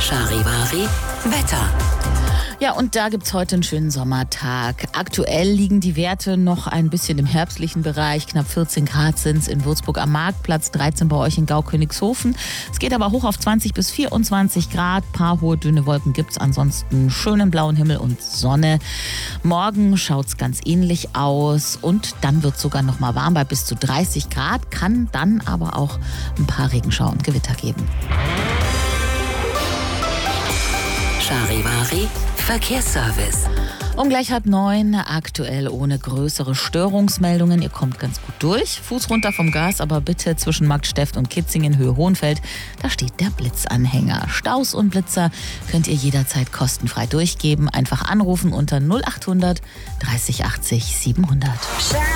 Charivari Wetter. Ja, und da gibt's heute einen schönen Sommertag. Aktuell liegen die Werte noch ein bisschen im herbstlichen Bereich. Knapp 14 Grad sind's in Würzburg am Marktplatz, 13 bei euch in Gau-Königshofen. Es geht aber hoch auf 20 bis 24 Grad. Paar hohe, dünne Wolken gibt's. Ansonsten schönen blauen Himmel und Sonne. Morgen schaut's ganz ähnlich aus. Und dann wird's sogar noch mal warm bei bis zu 30 Grad. Kann dann aber auch ein paar Regenschauer und Gewitter geben. Charivari Verkehrsservice. Um gleich 8:30, aktuell ohne größere Störungsmeldungen. Ihr kommt ganz gut durch. Fuß runter vom Gas, aber bitte zwischen Marktsteft und Kitzingen, Höhe Hohenfeld. Da steht der Blitzanhänger. Staus und Blitzer könnt ihr jederzeit kostenfrei durchgeben. Einfach anrufen unter 0800 30 80 700.